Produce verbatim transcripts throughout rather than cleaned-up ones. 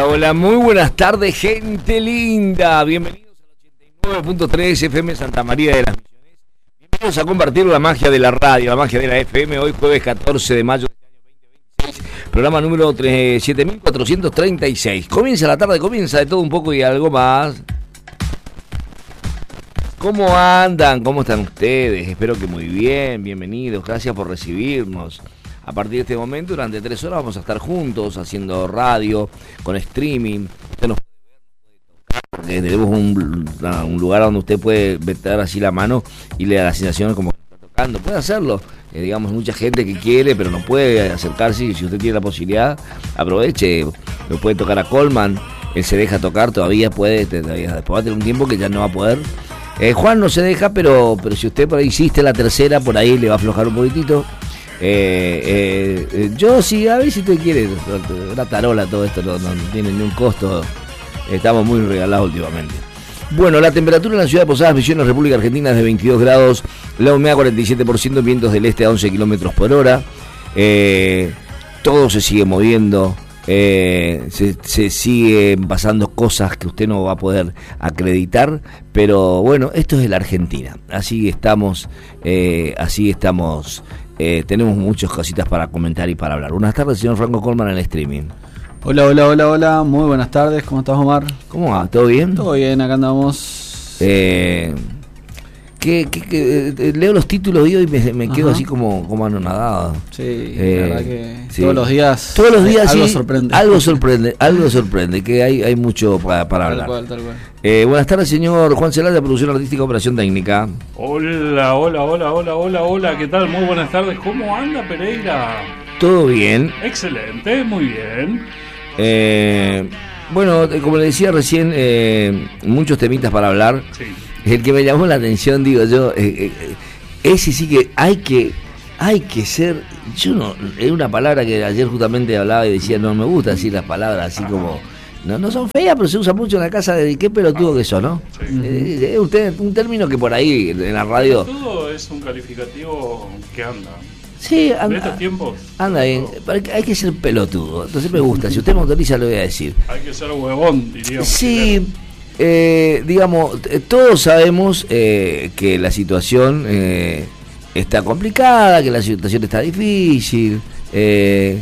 Hola, hola, muy buenas tardes, gente linda. Bienvenidos al ochenta y nueve punto tres F M Santa María de las Misiones. Bienvenidos a compartir la magia de la radio, la magia de la F M. Hoy jueves catorce de mayo del año veinte veintiséis, programa número siete mil cuatrocientos treinta y seis. Comienza la tarde, comienza de todo un poco y algo más. ¿Cómo andan? ¿Cómo están ustedes? Espero que muy bien, bienvenidos, gracias por recibirnos. A partir de este momento, durante tres horas vamos a estar juntos haciendo radio, con streaming. Usted nos puede ver, tenemos un, un lugar donde usted puede meter así la mano y le da la sensación como que está tocando. Puede hacerlo, eh, digamos, mucha gente que quiere, pero no puede acercarse. Y si usted tiene la posibilidad, aproveche. Lo puede tocar a Coleman, él se deja tocar, todavía puede, todavía, después va a tener un tiempo que ya no va a poder. Eh, Juan no se deja, pero, pero si usted por ahí hiciste la tercera, por ahí le va a aflojar un poquitito. Eh, eh, yo sí, a ver si usted quiere, una tarola, todo esto no, no tiene ni un costo, estamos muy regalados últimamente. Bueno, la temperatura en la ciudad de Posadas Misiones, República Argentina, es de veintidós grados, la humedad cuarenta y siete por ciento, vientos del este a once kilómetros por hora, eh, todo se sigue moviendo, eh, se, se siguen pasando cosas que usted no va a poder acreditar, pero bueno, esto es la Argentina, así estamos, eh, así estamos. Eh, tenemos muchas cositas para comentar y para hablar. Buenas tardes, señor Franco Coleman, en el streaming. Hola, hola, hola, hola. Muy buenas tardes. ¿Cómo estás, Omar? ¿Cómo va? ¿Todo bien? Todo bien, acá andamos. Eh, ¿qué, qué, qué, eh, leo los títulos y hoy me, me quedo así como, como anonadado. Sí, eh, la verdad que sí. todos los días. Todos los días, algo sí, sorprende. Algo sorprende, algo sorprende, que hay, hay mucho para, para hablar. Tal cual, tal cual. Eh, buenas tardes, señor Juan Celada, de Producción Artística, Operación Técnica. Hola, hola, hola, hola, hola, hola, ¿qué tal? Muy buenas tardes. ¿Cómo anda, Pereira? Todo bien. Excelente, muy bien. Eh, bueno, como le decía recién, eh, muchos temitas para hablar. Sí. El que me llamó la atención, digo yo, eh, eh, ese sí que hay que hay que ser, yo no, es una palabra que ayer justamente hablaba y decía, no me gusta decir las palabras así como, no, no son feas, pero se usa mucho en la casa de qué pelotudo que son, ¿no? Sí. Eh, es un, un término que por ahí en la radio... Todo es un calificativo que anda. Sí, anda, en estos tiempos anda bien, hay que ser pelotudo, entonces me gusta, si usted me autoriza lo voy a decir. Hay que ser huevón, diríamos. Sí, eh, digamos, todos sabemos eh, que la situación eh, está complicada, que la situación está difícil, eh,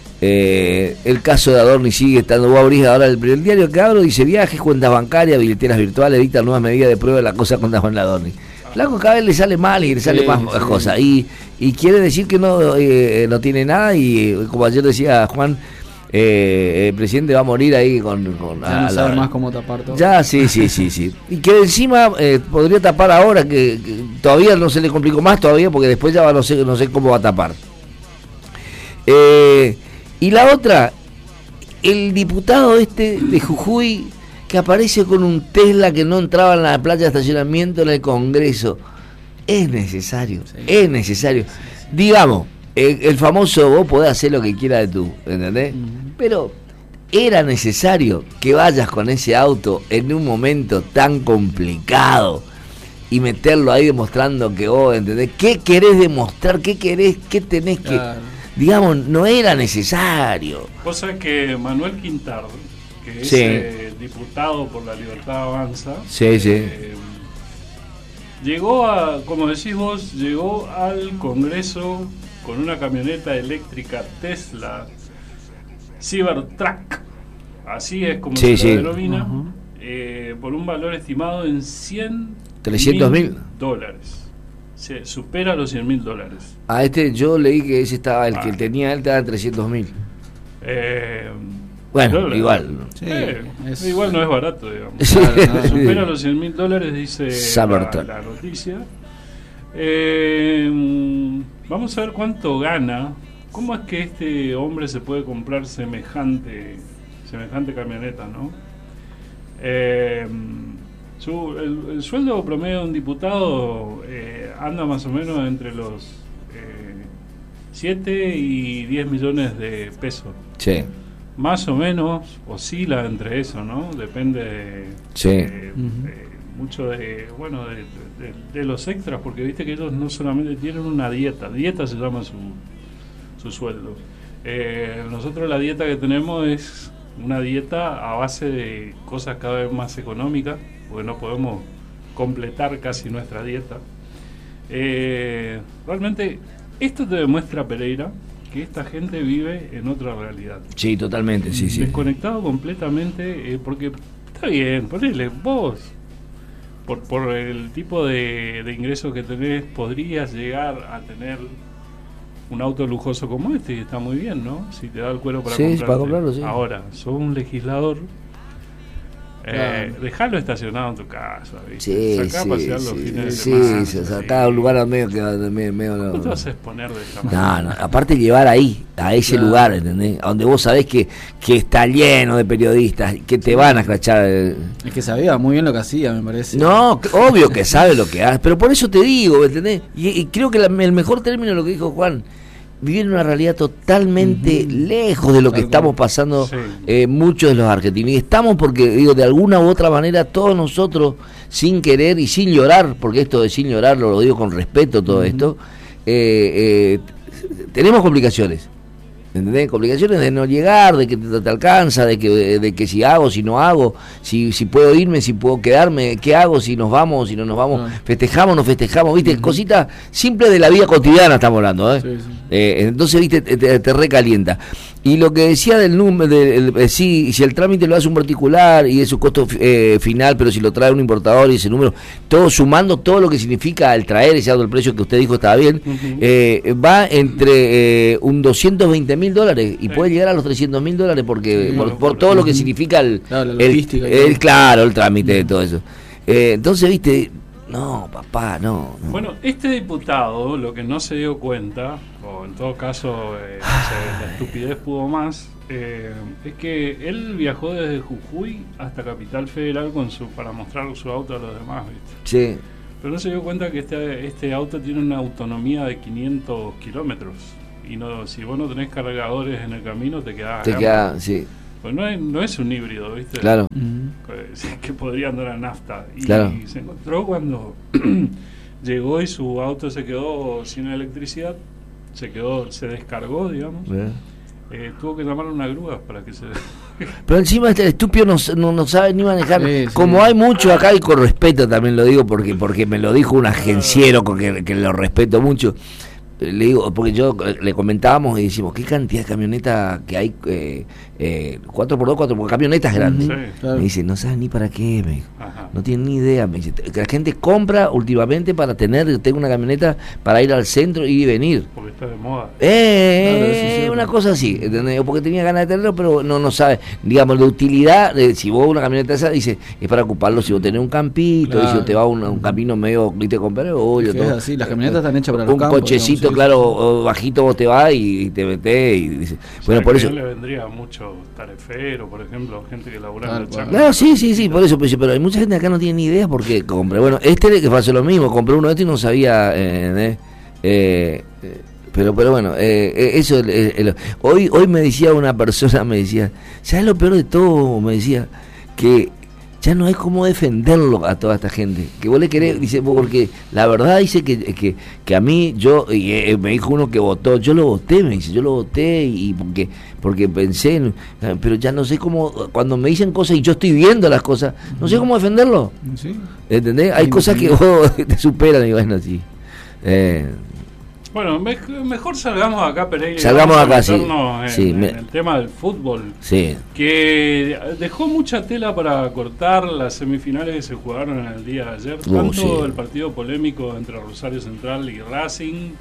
eh, el caso de Adorni sigue estando, vos abrís ahora el primer diario que abro, dice viajes, cuentas bancarias, billeteras virtuales, dictan nuevas medidas de prueba de la cosa con Juan Adorni. Flaco, cada vez le sale mal y le sale sí, más sí. cosas. Y, y quiere decir que no, eh, no tiene nada y como ayer decía Juan, eh, el presidente va a morir ahí con... con ya a, no sabe más cómo tapar todo. Ya, sí, sí, sí, sí. Y que encima eh, podría tapar ahora, que, que todavía no se le complicó más todavía porque después ya va, no sé, no sé cómo va a tapar. Eh, y la otra, el diputado este de Jujuy... que aparece con un Tesla que no entraba en la playa de estacionamiento en el Congreso. Es necesario, sí. es necesario. Sí, sí. Digamos, el, el famoso vos podés hacer lo que quieras de tú, ¿entendés? Uh-huh. Pero era necesario que vayas con ese auto en un momento tan complicado y meterlo ahí demostrando que vos, ¿entendés? ¿Qué querés demostrar? ¿Qué querés? ¿Qué tenés que...? Claro. Digamos, no era necesario. Vos sabés que Manuel Quintard, que es sí. eh, diputado por la Libertad Avanza, sí, sí. Eh, llegó a, como decís vos, llegó al Congreso con una camioneta eléctrica Tesla Cybertruck, así es como sí, se sí. la denomina, uh-huh. eh, por un valor estimado en cien trescientos mil dólares. Se supera los cien mil dólares. A este yo leí que ese estaba, el ah. que tenía él estaba en trescientos mil. Eh, Bueno, dólares. igual. Sí, eh, es, igual no es barato, digamos. Sí. Claro, no, supera los cien mil dólares, dice la, la noticia. Eh, vamos a ver cuánto gana. ¿Cómo es que este hombre se puede comprar semejante semejante camioneta, no? Eh, su, el, el sueldo promedio de un diputado eh, anda más o menos entre los eh, siete y diez millones de pesos. Sí. Más o menos oscila entre eso, ¿no? Depende de, sí. de, uh-huh. de mucho de, bueno, de, de, de los extras, porque viste que ellos no solamente tienen una dieta, dieta se llama su, su sueldo. Eh, nosotros la dieta que tenemos es una dieta a base de cosas cada vez más económicas, porque no podemos completar casi nuestra dieta. Eh, realmente esto te demuestra, Pereira, que esta gente vive en otra realidad. Sí, totalmente, sí, sí. Desconectado completamente, eh, porque está bien, ponele, vos, por, por el tipo de, de ingresos que tenés, podrías llegar a tener un auto lujoso como este, y está muy bien, ¿no? Si te da el cuero para sí, comprarte. para comprarlo, sí. Ahora, sos un legislador, eh, Claro. dejalo estacionado en tu casa, ¿viste? Sí, Sacá a sí, pasear los sí, fines de sí, semana. sí, sacá a un lugar medio que medio, medio ¿Cómo no, te vas a exponer de esta no, manera? no, aparte llevar ahí, a ese Claro. lugar, ¿entendés? A donde vos sabés que, que está lleno de periodistas, que te van a escrachar. eh. Es que sabía muy bien lo que hacía, me parece. No, obvio que sabe lo que hace, pero por eso te digo, ¿entendés? Y, y creo que la- el mejor término es lo que dijo Juan, vivir en una realidad totalmente Ujú. lejos de lo que Tal estamos cual. pasando Sí. eh, muchos de los argentinos. Y estamos porque, digo, de alguna u otra manera, todos nosotros, sin querer y sin llorar, porque esto de sin llorar lo, lo digo con respeto, todo Ujú. esto, eh, eh, tenemos complicaciones. ¿Entendés? Complicaciones de no llegar, de que te, te alcanza, de que de que si hago, si no hago, si si puedo irme, si puedo quedarme, qué hago, si nos vamos, si no nos vamos, Claro. festejamos, no festejamos, viste, cositas simples de la vida cotidiana estamos hablando, ¿eh? Sí, sí. Eh, entonces, viste, te, te, te recalienta. Y lo que decía del número, de, de, si, si el trámite lo hace un particular y es su costo eh, final, pero si lo trae un importador y ese número, todo sumando todo lo que significa el traer ese auto, el precio que usted dijo estaba bien, Ujú. eh, va entre eh, un doscientos veinte mil dólares y Sí. puede llegar a los trescientos mil dólares porque Sí, por, bueno, por por- todo lo que ujú. significa el, Claro, la el- logística y el- todo. claro, el trámite de todo eso. Eh, entonces, viste, no, papá, no. no. Bueno, este diputado lo que no se dio cuenta, o en todo caso eh, no sé, la estupidez pudo más, eh, es que él viajó desde Jujuy hasta Capital Federal con su para mostrar su auto a los demás, ¿viste? Sí, Pero no se dio cuenta que este, este auto tiene una autonomía de quinientos kilómetros. Y no, si vos no tenés cargadores en el camino, te quedás te acá. queda, sí, Pues no es, no es un híbrido, ¿viste? claro. Ujú. Que podría andar a nafta. Y Claro. se encontró cuando llegó y su auto se quedó sin electricidad, se quedó, se descargó, digamos. Eh. Eh, tuvo que llamar a una grúa para que se... Pero encima este estúpido no, no, no sabe ni manejar. Sí, sí. Como hay mucho acá, y con respeto también lo digo, porque porque me lo dijo un agenciero con que, que lo respeto mucho. Eh, Le digo, porque yo eh, le comentábamos y decimos, ¿qué cantidad de camionetas que hay? Eh, eh, cuatro por dos, cuatro por camionetas grandes. Sí. Claro. Me dice, no sabes ni para qué, me dijo. Ajá. No tienen ni idea. Me dice, que la gente compra últimamente para tener, tengo una camioneta para ir al centro y venir. Porque está de moda. Eh, Claro, eso sí, una ¿no? cosa así, ¿entendés? O porque tenía ganas de tenerlo, pero no no sabe, digamos, de utilidad, eh, si vos una camioneta esa, dice, es para ocuparlo si vos tenés un campito, y si Claro. vos te vas a un, a un camino medio, viste, comprar hoyo, Es que es todo. así, las camionetas están hechas para los un campos, cochecito, digamos, sí, claro, sí, o bajito vos te vas y, y te metés y dice, bueno, O sea, por que eso. no le vendría mucho tarefero, por ejemplo, gente que labura en Tal la cual. chacra. No, sí, sí, sí, por eso, pero, pero hay mucha gente acá no tiene ni idea por qué compra. Bueno, este que pasó lo mismo, compró uno de estos y no sabía, eh, eh, eh, pero pero bueno, eh, eh, eso es es- es lo- hoy hoy me decía una persona, me decía, ¿sabes lo peor de todo? Me decía que ya no hay cómo defenderlo a toda esta gente, que vos le querés, dice, porque la verdad dice que, que, que a mí, yo, y eh, me dijo uno que votó, yo lo voté, me dice, yo lo voté y porque porque pensé, en- pero ya no sé cómo, cuando me dicen cosas y yo estoy viendo las cosas, no sé cómo defenderlo, sí. ¿entendés? Hay Sí, cosas que sí. vos te superan y bueno, sí. Eh, Bueno, me- mejor salgamos acá, Pereira. y Salgamos vamos a acá, sí. meternos En, Sí, en me- el tema del fútbol. sí, Que dejó mucha tela para cortar las semifinales que se jugaron en el día de ayer. Uh, Tanto sí. el partido polémico entre Rosario Central y Racing,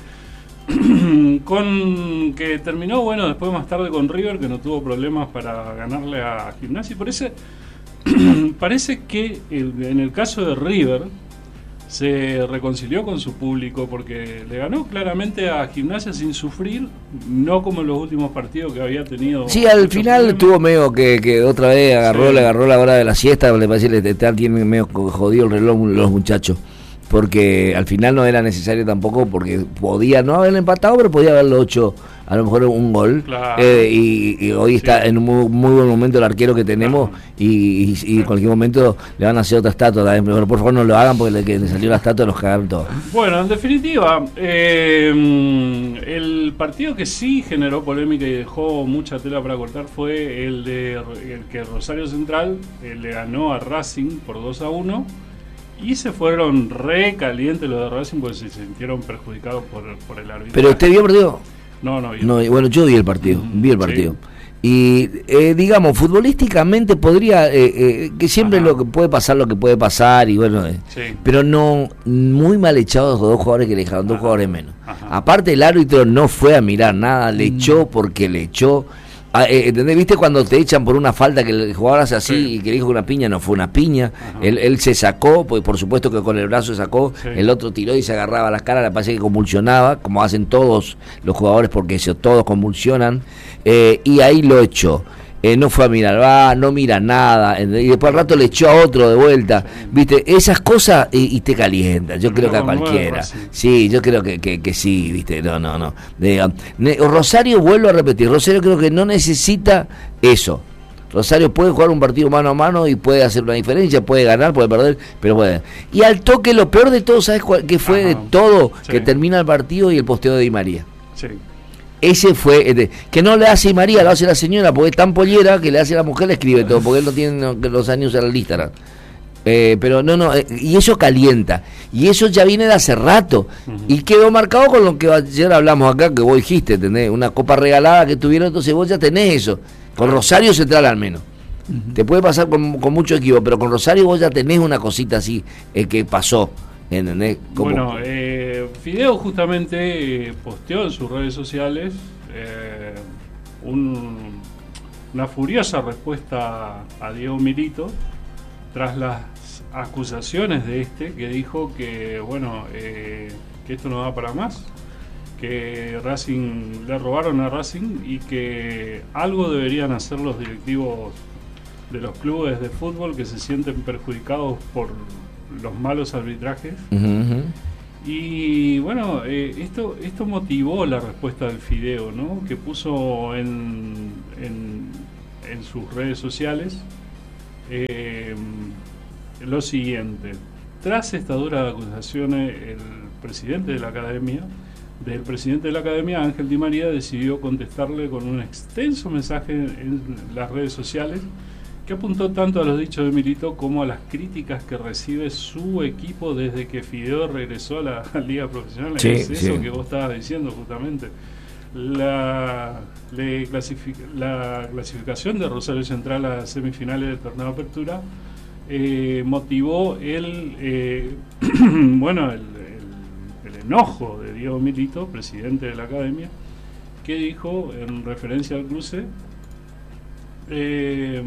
con que terminó, bueno, después más tarde con River, que no tuvo problemas para ganarle a Gimnasia. Y parece, parece que el- en el caso de River se reconcilió con su público porque le ganó claramente a Gimnasia sin sufrir, no como en los últimos partidos que había tenido. sí, al muchos final problemas. tuvo medio que, que otra vez agarró, Sí. le agarró la hora de la siesta, le parece que le está- tienen medio jodido el reloj los muchachos, porque al final no era necesario tampoco, porque podía no haberle empatado, pero podía haberlo hecho a lo mejor un gol. Claro. Eh, y, y hoy está Sí. en un muy, muy buen momento el arquero que tenemos, Claro. y, y, y en cualquier momento le van a hacer otra estatua también. Pero por favor no lo hagan porque le, que le salió la estatua los cagaron todos. Bueno, en definitiva, eh, el partido que sí generó polémica y dejó mucha tela para cortar fue el de el que Rosario Central eh, le ganó a Racing por dos a uno y se fueron re calientes los de Racing porque se sintieron perjudicados por, por el árbitro. ¿Pero usted vio el partido? No, no, vi. No, bueno, yo vi el partido, Mm, vi el partido. Y eh, digamos, futbolísticamente podría, eh, eh, que siempre Ajá. lo que puede pasar, lo que puede pasar, y bueno, eh, Sí. pero no, muy mal echados los dos jugadores que le dejaron, dos Ajá. jugadores menos. Ajá. Aparte el árbitro no fue a mirar nada, le echó porque le echó. Ah, eh, ¿entendés? ¿Viste cuando te echan por una falta que el jugador hace así Sí. y que dijo que una piña no fue una piña? Ajá. Él, él se sacó, pues por supuesto que con el brazo sacó, Sí. el otro tiró y se agarraba las caras, le parece que convulsionaba, como hacen todos los jugadores porque se, todos convulsionan, eh, y ahí lo echó. Eh, no fue a mirar, va, no mira nada, ¿entendés? Y después al rato le echó a otro de vuelta, viste, esas cosas y, y te calientan, yo creo que a No, no, cualquiera, sí. sí, yo creo que, que, que sí, viste, no, no, no. De, um, ne- Rosario, vuelvo a repetir, Rosario creo que no necesita eso. Rosario puede jugar un partido mano a mano y puede hacer una diferencia, puede ganar, puede perder, pero puede. Y al toque, lo peor de todo, ¿sabes cuál, qué fue Ajá. de todo? Sí. Que termina el partido y el posteo de Di María. Sí. Ese fue, este, que no le hace Di María, lo hace la señora, porque es tan pollera que le hace a la mujer, le escribe todo, porque él no tiene no, los años en el Instagram. Eh, pero no, no, eh, y eso calienta, y eso ya viene de hace rato, Ujú. y quedó marcado con lo que ayer hablamos acá, que vos dijiste, tenés una copa regalada que tuvieron, entonces vos ya tenés eso, con Rosario Central al menos. Te puede pasar con, con mucho equipo, pero con Rosario vos ya tenés una cosita así eh, que pasó, ¿entendés? Como- Bueno, eh, Fideo justamente eh, posteó en sus redes sociales eh, un- una furiosa respuesta a Diego Milito tras las acusaciones de este, que dijo que bueno eh, que esto no va para más, que Racing le robaron a Racing y que algo deberían hacer los directivos de los clubes de fútbol que se sienten perjudicados por los malos arbitrajes. Ujú, ujú. Y bueno, eh, esto esto motivó la respuesta del Fideo, ¿no? Que puso en, en, en sus redes sociales eh, lo siguiente: tras esta dura acusaciones, el presidente de la academia, del presidente de la academia, Ángel Di María, decidió contestarle con un extenso mensaje en las redes sociales que apuntó tanto a los dichos de Milito como a las críticas que recibe su equipo desde que Fideo regresó a la Liga Profesional. Sí, es eso sí. que vos estabas diciendo justamente. La, le clasific- la clasificación de Rosario Central a semifinales del torneo de apertura eh, motivó el eh, bueno el, el- el enojo de Diego Milito, presidente de la academia, que dijo en referencia al cruce eh,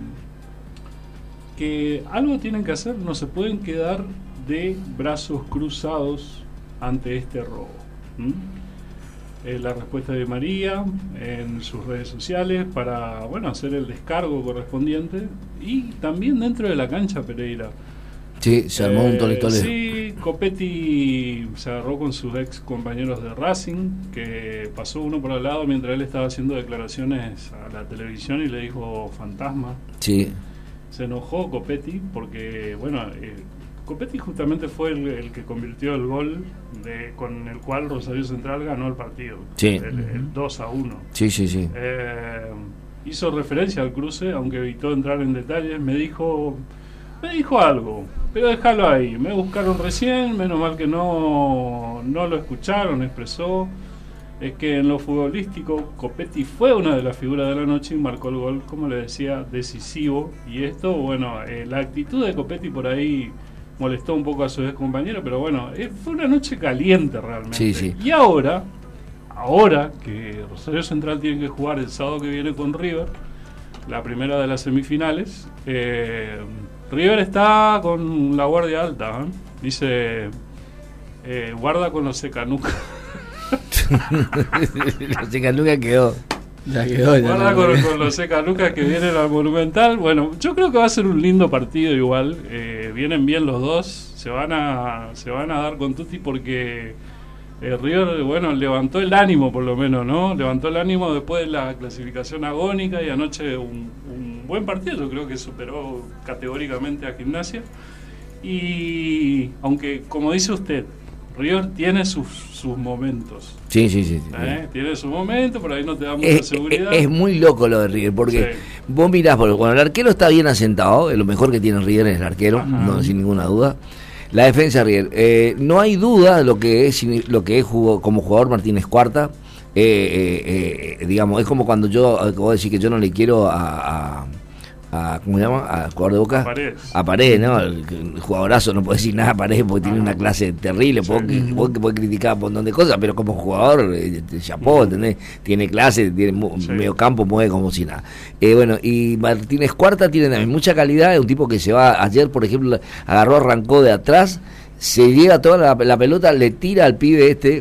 que algo tienen que hacer, no se pueden quedar de brazos cruzados ante este robo. ¿Mm? Eh, la respuesta de María en sus redes sociales para bueno hacer el descargo correspondiente, y también dentro de la cancha Pereira. Sí, se armó un Eh, tolitoleo. Sí, Copetti se agarró con sus ex compañeros de Racing, que pasó uno por al lado mientras él estaba haciendo declaraciones a la televisión y le dijo fantasma. Sí. Se enojó Copetti porque, bueno, eh, Copetti justamente fue el, el que convirtió el gol de, con el cual Rosario Central ganó el partido, Sí. el, el dos a uno. Sí, sí, sí. Eh, hizo referencia al cruce, aunque evitó entrar en detalles. Me dijo me dijo algo, pero déjalo ahí. Me buscaron recién, menos mal que no, no lo escucharon, expresó. Es que en lo futbolístico Copetti fue una de las figuras de la noche y marcó el gol, como le decía, decisivo. Y esto, bueno, eh, la actitud de Copetti por ahí molestó un poco a su ex compañero, pero bueno, eh, fue una noche caliente realmente. Sí, sí. Y ahora, ahora que Rosario Central tiene que jugar el sábado que viene con River, la primera de las semifinales, eh, River está con la guardia alta, ¿eh? Dice, eh, guarda con los secanucas. La chica nunca quedó. Ya quedó, ya. Guarda no, con, no. con los secanucas que vienen al Monumental. Bueno, yo creo que va a ser un lindo partido igual. Eh, vienen bien los dos. Se van a se van a dar con tutti porque Eh, River, bueno, levantó el ánimo por lo menos, ¿no? Levantó el ánimo después de la clasificación agónica y anoche un, un buen partido, yo creo que superó categóricamente a Gimnasia. Y aunque, como dice usted, River tiene sus, sus momentos. Sí, sí, sí. sí. ¿Eh? Tiene sus momentos, por ahí no te da mucha Es, seguridad. es, es muy loco lo de River, porque Sí. vos mirás, porque cuando el arquero está bien asentado, lo mejor que tiene River es el arquero, Ajá. no, sin ninguna duda. La defensa River, eh, no hay duda de lo que es lo que es jugó, como jugador Martínez Cuarta. Eh, eh, eh, digamos, es como cuando yo, vos decís que yo no le quiero a, a, a ¿cómo se llama? A jugador de Boca. A Paredes. A Paredes, ¿no? El, el jugadorazo, no puedo decir nada a Paredes porque tiene una clase terrible. Sí. Vos que vos que podés criticar un montón de cosas, pero como jugador, eh, chapó, ¿entendés? Tiene clase, tiene mu- Sí. medio campo, mueve como si nada. Eh, bueno, y Martínez Cuarta tiene también mucha calidad, es un tipo que se va, ayer por ejemplo, agarró, arrancó de atrás, se llega toda la, la pelota, le tira al pibe este,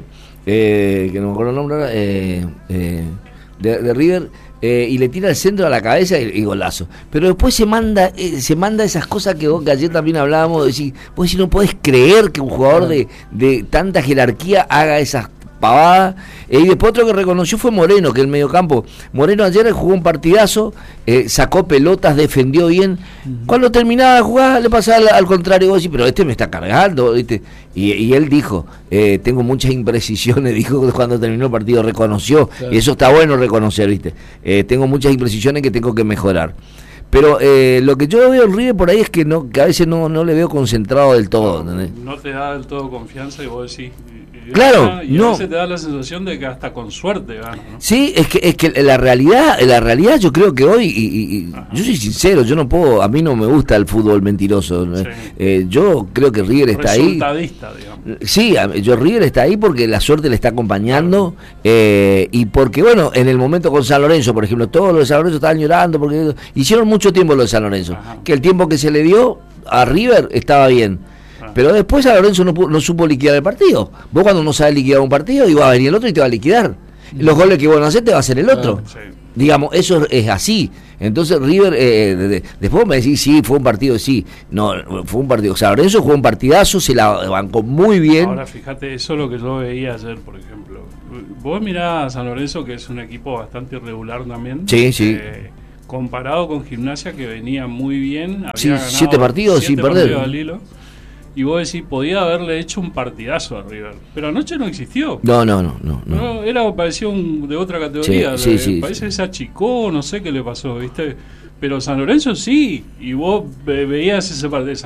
eh, que no me acuerdo el nombre ahora, eh, eh, de, de River, eh, y le tira el centro a la cabeza y, y golazo. Pero después se manda eh, se manda esas cosas que vos que ayer también hablábamos, de decir, vos si no podés creer que un jugador de, de tanta jerarquía haga esas pavada. Eh, y después otro que reconoció fue Moreno, que el mediocampo. Moreno ayer jugó un partidazo, eh, sacó pelotas, defendió bien. Uh-huh. Cuando terminaba de jugar, le pasaba al, al contrario, vos decís, pero este me está cargando, ¿viste? Y, y él dijo, eh, tengo muchas imprecisiones, dijo cuando terminó el partido, reconoció, claro. Y eso está bueno reconocer, ¿viste? Eh, tengo muchas imprecisiones que tengo que mejorar. Pero eh, lo que yo veo en River por ahí es que no que a veces no, no le veo concentrado del todo. No, no te da del todo confianza y vos decís... Y claro, y no. a veces te da la sensación de que hasta con suerte gana, ¿no? Sí, es que es que la realidad, la realidad yo creo que hoy, y, y, y yo soy sincero, yo no puedo, a mí no me gusta el fútbol mentiroso. Sí. Eh, yo creo que River está ahí. Resultadista, digamos. Sí, yo River está ahí porque la suerte le está acompañando, claro. eh, y porque bueno, en el momento con San Lorenzo, por ejemplo, todos los de San Lorenzo estaban llorando porque hicieron mucho tiempo lo de San Lorenzo, ajá. Que el tiempo que se le dio a River estaba bien. Pero después a Lorenzo no, no supo liquidar el partido. Vos cuando no sabes liquidar un partido, iba a venir el otro y te va a liquidar. Los goles que vos no haces te va a hacer el otro. Sí. Digamos, eso es así. Entonces River, eh, de, de, después me decís, sí, fue un partido, sí. No, fue un partido. O sea, Lorenzo jugó un partidazo, se la bancó muy bien. Ahora fíjate, eso es lo que yo veía ayer, por ejemplo. Vos mirás a San Lorenzo, que es un equipo bastante irregular también. Sí, sí. Eh, comparado con Gimnasia, que venía muy bien. Había sí, ganado siete partidos siete sin perder. Partidos al hilo. Y vos decís, podía haberle hecho un partidazo a River. Pero anoche no existió. No, no, no. no, no. no era, parecía un, de otra categoría. Sí, le, sí, parece sí. que se achicó, no sé qué le pasó, ¿viste? Pero San Lorenzo sí. Y vos ve, veías ese partido.